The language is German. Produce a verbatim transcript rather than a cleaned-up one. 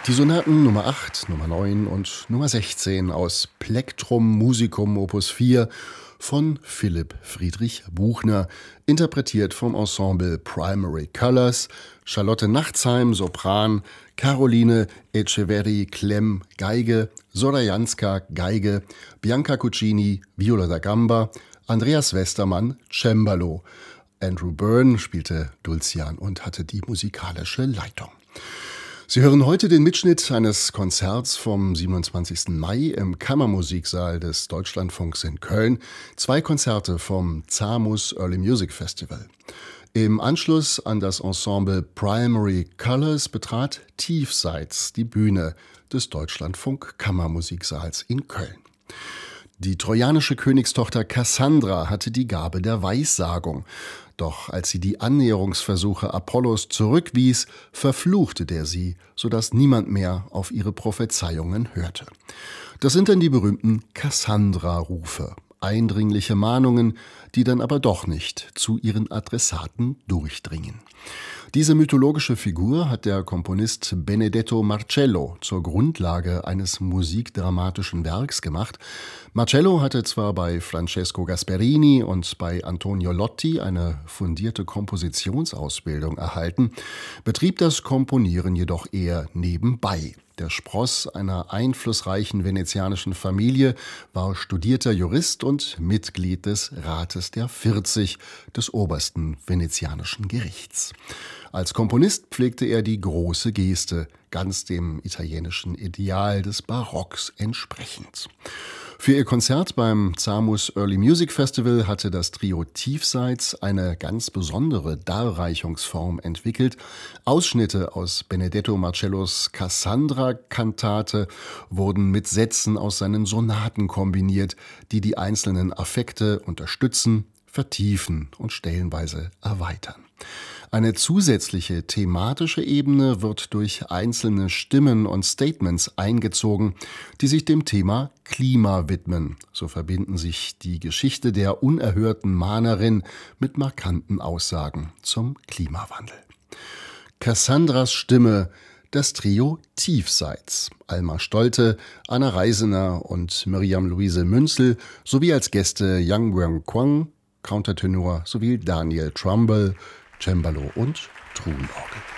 Die Sonaten Nummer acht, Nummer neun und Nummer sechzehn aus Plektrum Musicum Opus vier von Philipp Friedrich Buchner, interpretiert vom Ensemble Primary Colors, Charlotte Nachtsheim, Sopran, Caroline Echeverri-Klemm, Geige, Sorajanska, Geige, Bianca Cuccini, Viola da Gamba, Andreas Westermann, Cembalo. Andrew Byrne spielte Dulcian und hatte die musikalische Leitung. Sie hören heute den Mitschnitt eines Konzerts vom siebenundzwanzigsten Mai im Kammermusiksaal des Deutschlandfunks in Köln. Zwei Konzerte vom ZAMUS Early Music Festival. Im Anschluss an das Ensemble Primary Colors betrat Tiefseits die Bühne des Deutschlandfunk Kammermusiksaals in Köln. Die trojanische Königstochter Kassandra hatte die Gabe der Weissagung. Doch als sie die Annäherungsversuche Apollos zurückwies, verfluchte der sie, sodass niemand mehr auf ihre Prophezeiungen hörte. Das sind dann die berühmten Kassandra-Rufe, eindringliche Mahnungen, die dann aber doch nicht zu ihren Adressaten durchdringen. Diese mythologische Figur hat der Komponist Benedetto Marcello zur Grundlage eines musikdramatischen Werks gemacht. Marcello hatte zwar bei Francesco Gasperini und bei Antonio Lotti eine fundierte Kompositionsausbildung erhalten, betrieb das Komponieren jedoch eher nebenbei. Der Spross einer einflussreichen venezianischen Familie, war studierter Jurist und Mitglied des Rates der vierzig des obersten venezianischen Gerichts. Als Komponist pflegte er die große Geste, ganz dem italienischen Ideal des Barocks entsprechend. Für ihr Konzert beim ZAMUS Early Music Festival hatte das Trio Tiefseits eine ganz besondere Darreichungsform entwickelt. Ausschnitte aus Benedetto Marcellos Cassandra-Kantate wurden mit Sätzen aus seinen Sonaten kombiniert, die die einzelnen Affekte unterstützen, vertiefen und stellenweise erweitern. Eine zusätzliche thematische Ebene wird durch einzelne Stimmen und Statements eingezogen, die sich dem Thema Klima widmen. So verbinden sich die Geschichte der unerhörten Mahnerin mit markanten Aussagen zum Klimawandel. Cassandras Stimme, das Trio Tiefseits, Alma Stolte, Anna Reisener und Miriam Luise Münzel sowie als Gäste Yang Weung-Kwang, Countertenor sowie Daniel Trumbull, Cembalo und Truhenorgel.